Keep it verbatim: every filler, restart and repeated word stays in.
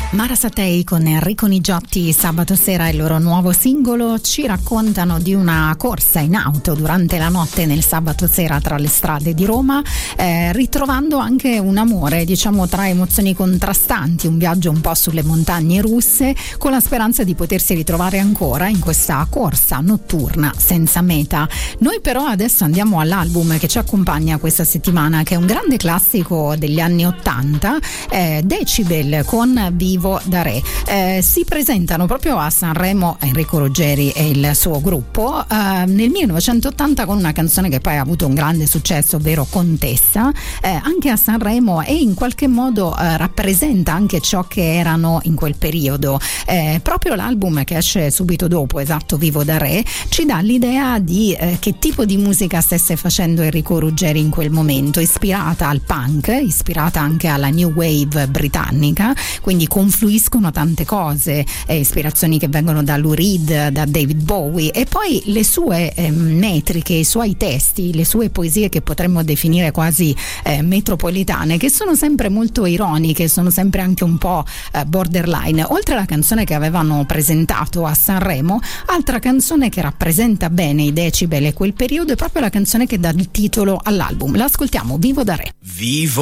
Mara Sattei con Enrico Nigiotti. Sabato sera il loro nuovo singolo. Ci raccontano di una corsa in auto durante la notte nel sabato sera tra le strade di Roma, eh, ritrovando anche un amore, diciamo, tra emozioni contrastanti, un viaggio un po' sulle montagne russe, con la speranza di potersi ritrovare ancora in questa corsa notturna senza meta. Noi però adesso andiamo all'album che ci accompagna questa settimana, che è un grande classico degli anni ottanta, eh, Decibel con Vivo da Re. Eh, si presentano proprio a Sanremo Enrico Ruggeri e il suo gruppo eh, nel millenovecentottanta con una canzone che poi ha avuto un grande successo, ovvero Contessa, eh, anche a Sanremo, e in qualche modo eh, rappresenta anche ciò che erano in quel periodo. Eh, proprio l'album che esce subito dopo, esatto, Vivo da Re, ci dà l'idea di eh, che tipo di musica stesse facendo Enrico Ruggeri in quel momento, ispirata al punk, ispirata anche alla new wave britannica, quindi confluiscono tante cose, eh, ispirazioni che vengono da Lou Reed, da David Bowie, e poi le sue eh, metriche, i suoi testi, le sue poesie che potremmo definire quasi eh, metropolitane, che sono sempre molto ironiche, sono sempre anche un po' eh, borderline. Oltre alla canzone che avevano presentato a Sanremo, altra canzone che rappresenta bene i Decibel e quel periodo è proprio la canzone che dà il titolo all'album. L'ascoltiamo, Vivo da Re. Vivo